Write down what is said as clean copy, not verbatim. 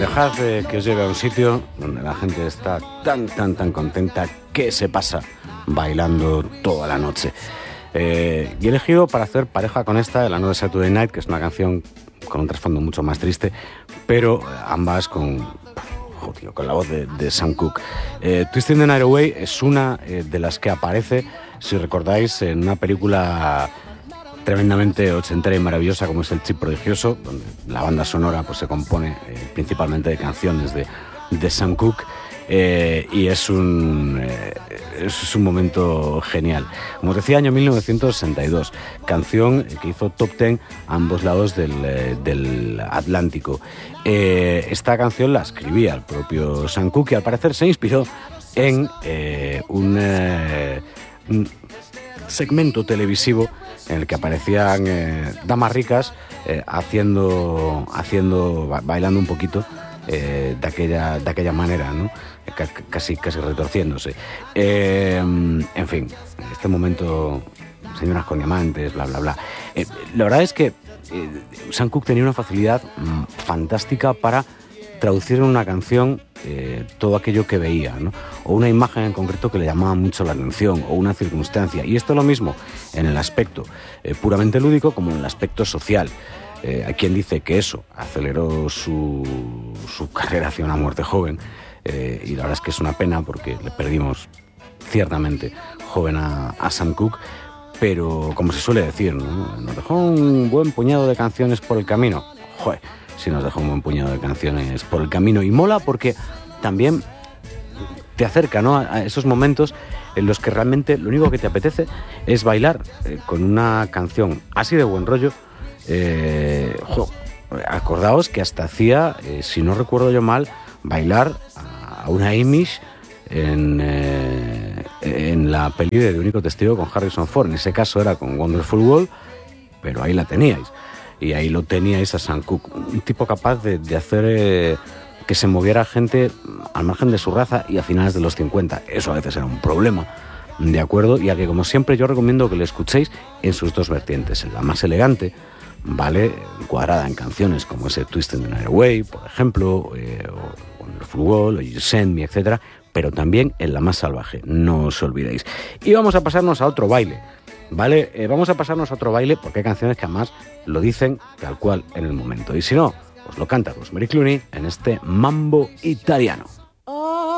dejad que os lleve a un sitio donde la gente está tan contenta que se pasa bailando toda la noche. Y he elegido para hacer pareja con esta, la nueva Saturday Night, que es una canción con un trasfondo mucho más triste, pero ambas con la voz de Sam Cooke. Twisting the Night Away es una de las que aparece, si recordáis, en una película tremendamente ochentera y maravillosa como es El Chip Prodigioso, donde la banda sonora pues se compone principalmente de canciones de Sam Cooke, y es un momento genial. Como os decía, año 1962, canción que hizo top 10 a ambos lados del Atlántico. Esta canción la escribía el propio Sam Cooke y al parecer se inspiró en un segmento televisivo en el que aparecían damas ricas bailando un poquito de aquella manera, ¿no? Casi retorciéndose. En fin, en este momento, señoras con diamantes, bla, bla, bla. La verdad es que Sam Cooke tenía una facilidad fantástica para traducir en una canción todo aquello que veía, ¿no? O una imagen en concreto que le llamaba mucho la atención, o una circunstancia. Y esto es lo mismo en el aspecto puramente lúdico como en el aspecto social. Hay quien dice que eso aceleró su carrera hacia una muerte joven, y la verdad es que es una pena porque le perdimos ciertamente joven a Sam Cooke, pero como se suele decir, ¿no? Nos dejó un buen puñado de canciones por el camino. Joder, sí nos dejó un buen puñado de canciones por el camino, y mola porque también te acerca, ¿no?, a esos momentos en los que realmente lo único que te apetece es bailar con una canción así de buen rollo. Acordaos que hasta hacía, si no recuerdo yo mal, bailar a una Amish en la peli de Único Testigo con Harrison Ford. En ese caso era con Wonderful World, pero ahí la teníais. Y ahí lo teníais a Sam Cooke, un tipo capaz de hacer que se moviera gente al margen de su raza y a finales de los 50. Eso a veces era un problema, ¿de acuerdo? Y a que, como siempre, yo recomiendo que lo escuchéis en sus dos vertientes. En la más elegante, ¿vale?, encuadrada en canciones como ese Twisting the Night Away, por ejemplo, o Wonderful World, o You Send Me, etc., pero también en la más salvaje, no os olvidéis. Y vamos a pasarnos a otro baile, ¿vale? Vamos a pasarnos a otro baile porque hay canciones que además lo dicen tal cual en el momento. Y si no, os lo canta Rosemary Clooney en este Mambo Italiano.